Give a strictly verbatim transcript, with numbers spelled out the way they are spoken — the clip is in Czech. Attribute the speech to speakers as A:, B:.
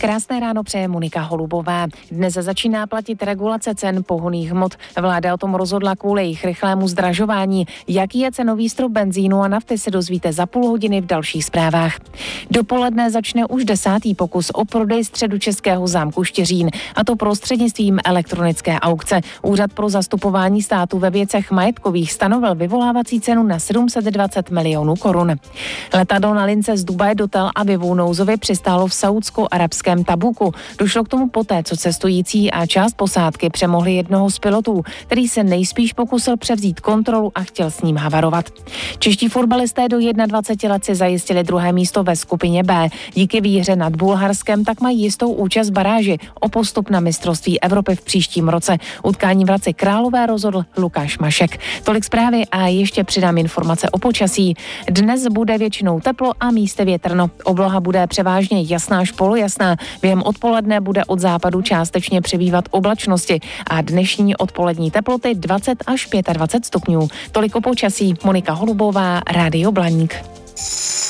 A: Krásné ráno přeje Monika Holubová. Dnes začíná platit regulace cen pohonných hmot. Vláda o tom rozhodla kvůli jejich rychlému zdražování. Jaký je cenový strop benzínu a nafty, se dozvíte za půl hodiny v dalších zprávách. Dopoledne začne už desátý pokus o prodej středočeského zámku Štiřín, a to prostřednictvím elektronické aukce. Úřad pro zastupování státu ve věcech majetkových stanovil vyvolávací cenu na sedm set dvacet milionů korun. Letadlo na lince z Dubaje do Tel Avivu nouzově přistálo v saúdsko-arabském Tabuku. Došlo k tomu poté, co cestující a část posádky přemohli jednoho z pilotů, který se nejspíš pokusil převzít kontrolu a chtěl s ním havarovat. Čeští fotbalisté do dvaceti jedna let si zajistili druhé místo ve skupině B. Díky výhře nad Bulharskem tak mají jistou účast v baráži o postup na mistrovství Evropy v příštím roce. Utkání v Hradci Králové rozhodl Lukáš Mašek. Tolik zprávy a ještě přidám informace o počasí. Dnes bude většinou teplo a místy větrno. Obloha bude převážně jasná až polojasná. Během odpoledne bude od západu částečně přibývat oblačnosti a dnešní odpolední teploty dvacet až dvacet pět stupňů. Tolik o počasí. Monika Holubová, Rádio Blaník.